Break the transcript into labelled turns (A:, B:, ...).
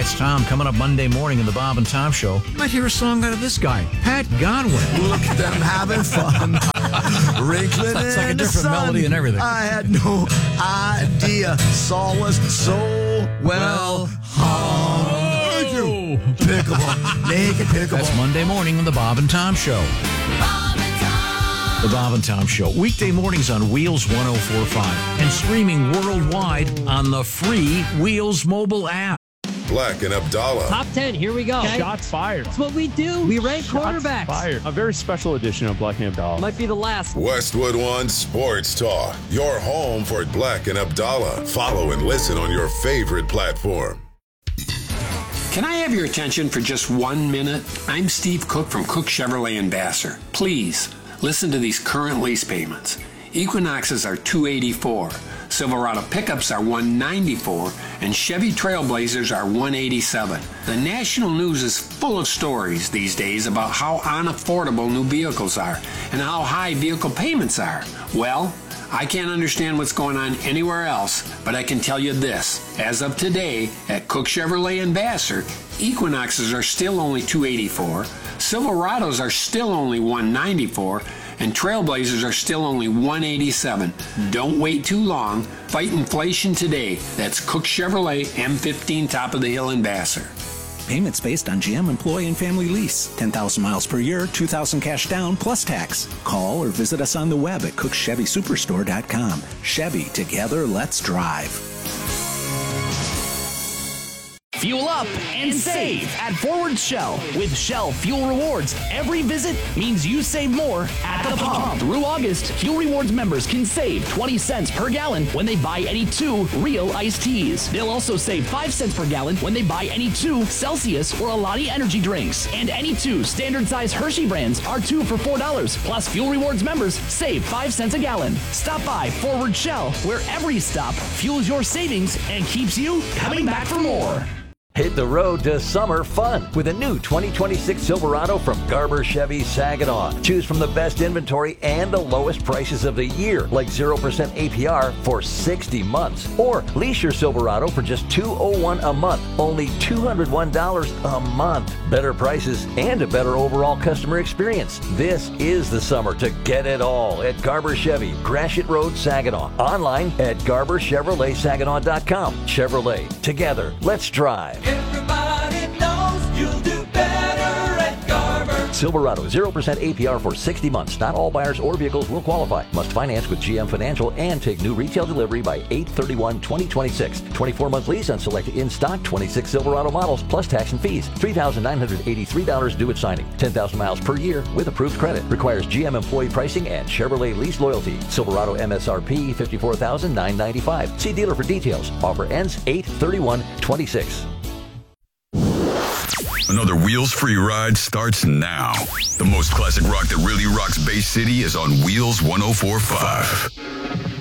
A: it's Tom. Coming up Monday morning in the Bob and Tom Show, you might hear a song out of this guy, Pat Godwin.
B: Look at them having fun. Wrinkling
A: It's like a
B: in the
A: different
B: sun.
A: melody and everything.
B: I had no idea. Saul was so well hung. Pickable. Naked pickable.
A: That's Monday morning on the Bob and Tom Show. The Bob and Tom Show. Weekday mornings on Wheels 104.5 and streaming worldwide on the free Wheels mobile app.
C: Black and Abdallah.
D: Top 10, here we go. Okay?
E: Shots fired.
D: That's what we do. We rank quarterbacks.
E: Fired. A very special edition of Black and Abdallah.
D: Might be the last.
C: Westwood One Sports Talk. Your home for Black and Abdallah. Follow and listen on your favorite platform.
F: Can I have your attention for just 1 minute? I'm Steve Cook from Cook Chevrolet in Vassar. Please, listen to these current lease payments. Equinoxes are $284, Silverado pickups are $194, and Chevy Trailblazers are $187. The national news is full of stories these days about how unaffordable new vehicles are and how high vehicle payments are. Well, I can't understand what's going on anywhere else, but I can tell you this. As of today, at Cook Chevrolet in Vassar, Equinoxes are still only $284, Silverados are still only $194, and Trailblazers are still only $187. Don't wait too long. Fight inflation today. That's Cook Chevrolet M15 Top of the Hill in Vassar.
G: Payments based on GM employee and family lease. 10,000 miles per year, 2,000 cash down plus tax. Call or visit us on the web at cookchevysuperstore.com. Chevy, together, let's drive.
H: Fuel up and save at Forward Shell. With Shell Fuel Rewards, every visit means you save more at the pump. Through August, Fuel Rewards members can save 20 cents per gallon when they buy any 2 real iced teas. They'll also save 5 cents per gallon when they buy any 2 Celsius or Alani energy drinks. And any 2 standard size Hershey brands are 2 for $4. Plus, Fuel Rewards members save 5 cents a gallon. Stop by Forward Shell, where every stop fuels your savings and keeps you coming back for more.
I: Hit the road to summer fun with a new 2026 Silverado from Garber Chevy Saginaw. Choose from the best inventory and the lowest prices of the year, like 0% APR for 60 months. Or lease your Silverado for just $201 a month, only $201 a month. Better prices and a better overall customer experience. This is the summer to get it all at Garber Chevy, Gratiot Road, Saginaw. Online at GarberChevroletSaginaw.com. Chevrolet, together, let's drive.
J: Everybody knows you'll do better at Garber.
I: Silverado, 0% APR for 60 months. Not all buyers or vehicles will qualify. Must finance with GM Financial and take new retail delivery by 8/31/2026. 24-month lease on select in-stock 26 Silverado models plus tax and fees. $3,983 due at signing. 10,000 miles per year with approved credit. Requires GM employee pricing and Chevrolet lease loyalty. Silverado MSRP $54,995. See dealer for details. Offer ends 8/31/26.
K: Another Wheels-free ride starts now. The most classic rock that really rocks Bay City is on Wheels 104.5.